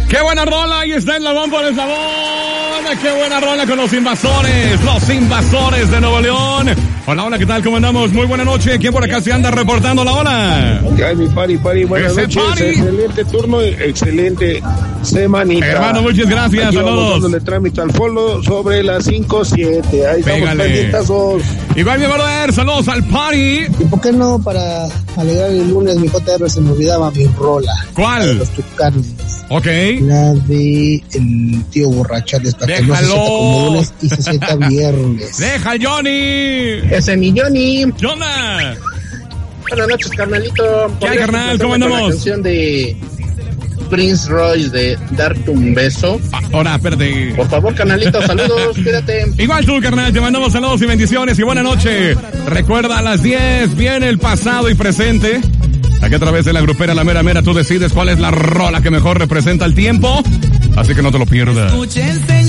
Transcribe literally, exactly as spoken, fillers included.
¡Qué buena rola! Ahí está el Eslabón por Eslabón. ¡Qué buena rola con los invasores! Los invasores de Nuevo León. Hola, hola, ¿qué tal? ¿Cómo andamos? Muy buena noche. ¿Quién por acá se anda reportando la hora? Ya, mi pari, pari. Buenas Ese noches. pari. Excelente turno, excelente semanita. Hermano, muchas gracias. Aquí Saludos. vamos dándole trámite al follow sobre las cinco siete. Ahí estamos Pégale. pendientazos. Igual, mi brother, saludos al party. ¿Y por qué no para alegrar el lunes mi J R se me olvidaba mi rola? ¿Cuál? La de los Tucanes. Ok. La de el tío Borrachales para que no se Déjalo. sienta como lunes y se sienta viernes. ¡Deja al Johnny! Ese mi Johnny. ¡Jonah! Buenas noches, carnalito. ¿Qué hay, carnal? ¿Cómo andamos? La canción de Prince Royce de Darte un beso. Ah, ahora, espérate. Por favor, canalito, saludos, cuídate. Igual tú, carnal, te mandamos saludos y bendiciones y buena noche. Recuerda, a las diez viene el pasado y presente. Aquí a través de la grupera La Mera Mera tú decides cuál es la rola que mejor representa el tiempo. Así que no te lo pierdas.